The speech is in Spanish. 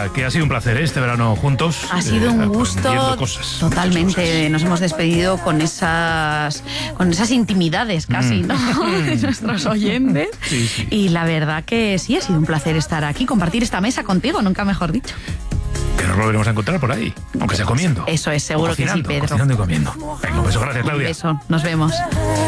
que ha sido un placer este verano juntos. Ha sido un gusto. Cosas, totalmente. Nos hemos despedido con esas intimidades casi, ¿no? De nuestros oyentes. Sí. Y la verdad que sí, ha sido un placer estar aquí, compartir esta mesa contigo, nunca mejor dicho. Que nos volveremos a encontrar por ahí, aunque sea comiendo. Eso es, seguro que sí, Pedro. Cocinando y comiendo. Venga, un beso, gracias, Claudia. Un beso, nos vemos.